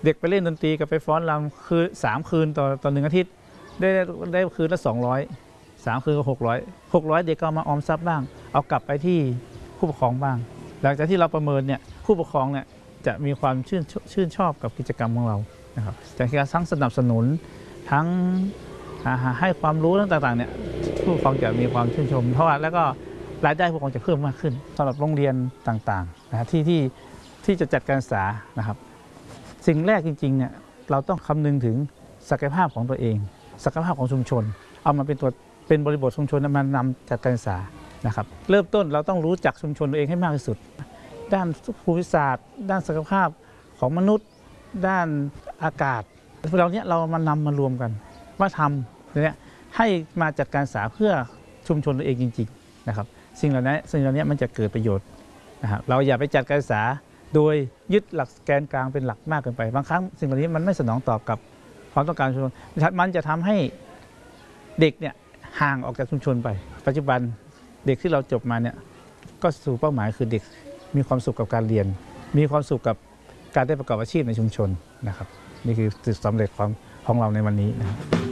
เด็กไปเล่นดนตรีกับไปฟ้อนรำคือ3 คืนต่อ1 อาทิตย์ได้คืนละ200 3 คืนก็600เด็กก็มาออมทรัพย์บ้างเอากลับไปที่ผู้ปกครองบ้างหลังจากที่เราประเมินเนี่ยผู้ปกครองเนี่ยจะมีความชื่นชอบกับกิจกรรมของเรานะครับจากการทั้งสนับสนุนทั้งให้ความรู้ต่างๆเนี่ยผู้ปกครองจะมีความชื่นชมเพราะว่าแล้วก็รายได้ผู้ปกครองจะเพิ่มมากขึ้นสำหรับโรงเรียนต่างๆนะที่จะจัดการศึกษานะครับสิ่งแรกจริงๆเนี่ยเราต้องคำนึงถึงศักยภาพของตัวเองศักยภาพของชุมชนเอามาเป็นบริบทชุมชนมานำจัดการศึกษานะครับเริ่มต้นเราต้องรู้จักชุมชนตัวเองให้มากที่สุดด้านภูมิศาสตร์ด้านศักยภาพของมนุษย์ด้านอากาศเรามานำมารวมกันว่าทำเนี่ยให้มาจัดการศึกษาเพื่อชุมชนตัวเองจริงๆนะครับสิ่งเหล่านี้มันจะเกิดประโยชน์นะครับเราอย่าไปจัดการศึกษาโดยยึดหลักแกนกลางเป็นหลักมากเกินไปบางครั้งสิ่งเหล่านี้มันไม่สนองตอบกับความต้องการชุมชนมันจะทำให้เด็กเนี่ยห่างออกจากชุมชนไปปัจจุบันเด็กที่เราจบมาเนี่ยก็สู่เป้าหมายคือเด็กมีความสุขกับการเรียนมีความสุขกับการได้ประกอบอาชีพในชุมชนนะครับนี่คือจุดสำเร็จของเราในวันนี้นะครับ